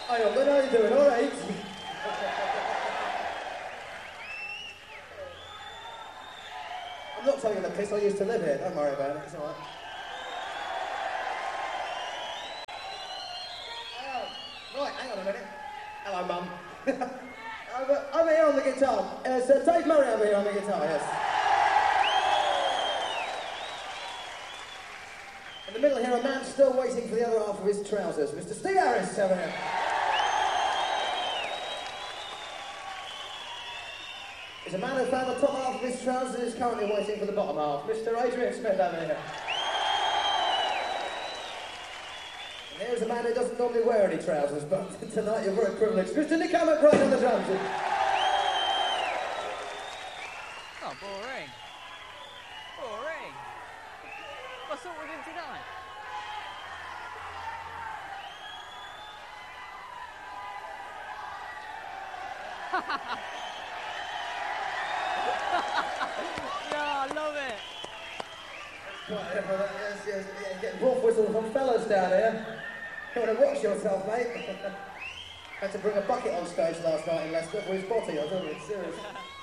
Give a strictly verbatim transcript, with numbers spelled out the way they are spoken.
Hi, Young, how are you doing? All right? I'm not taking the piss, I used to live here. Don't worry about it, it's all right. Oh, right, hang on a minute. Hello, Mum. I'm, I'm here on the guitar. Uh, so Dave Murray over here on the guitar, yes. In the middle here, a man still waiting for the other half of his trousers. Mister Steve Harris over here. There's a man who found the top half of his trousers and is currently waiting for the bottom half. Mister Adrian Smith over here. And here's a man who doesn't normally wear any trousers, but tonight you're very privileged. Mister Nick Hammett right on the drums. Oh, boring. Boring. What's up with him tonight? Yeah, I love it. Right, yes, yes, yeah, getting wolf whistles from fellas down here. You want to watch yourself, mate? Had to bring a bucket on stage last night in Leicester for his body, I tell you, it's serious.